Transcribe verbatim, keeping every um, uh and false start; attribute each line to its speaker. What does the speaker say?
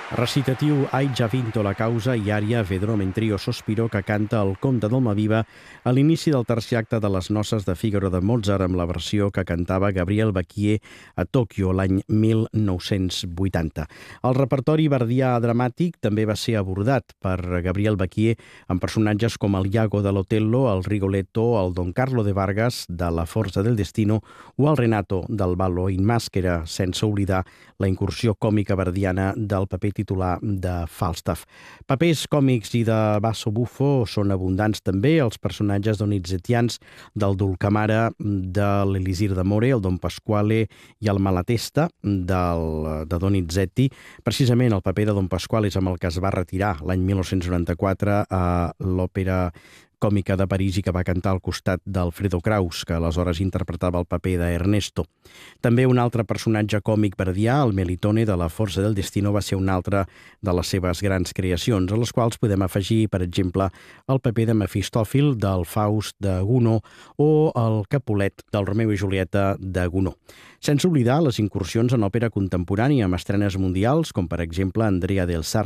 Speaker 1: Recitatiu Hai già vinto la causa i ària Vedrò mentre io sospiro que canta el comte d'Almaviva a l'inici del tercer acte de les noces de Fígaro de Mozart amb la versió que cantava Gabriel Bacquier a Tòquio l'any mil nou-cents vuitanta. El repertori verdià dramàtic també va ser abordat per Gabriel Bacquier amb personatges com el Iago de l'Otello, el Rigoletto, el Don Carlo de Vargas de La Forza del Destino o el Renato del Ballo in Maschera, sense oblidar la incursió còmica verdiana del paper titular de Falstaff. Papers còmics i de basso buffo són abundants també els personatges donizetians del Dulcamara, de l'Elisir d'Amore, el Don Pasquale i el Malatesta del, de Donizetti. Precisament el paper de Don Pasquale és amb el que es va retirar l'any mil nou-cents noranta-quatre a l'òpera còmica de París i que va cantar al costat d'Alfredo Kraus, que aleshores interpretava el paper d'Ernesto. També un altre personatge còmic verdià, el Melitone de La Forza del Destino, va ser una altra de les seves grans creacions, a les quals podem afegir, per exemple, el paper de Mefistòfil del Faust de Gounod o el Capulet del Romeu i Julieta de Gounod. Sense oblidar les incursions en òpera contemporània amb estrenes mundials, com per exemple Andrea del Sarto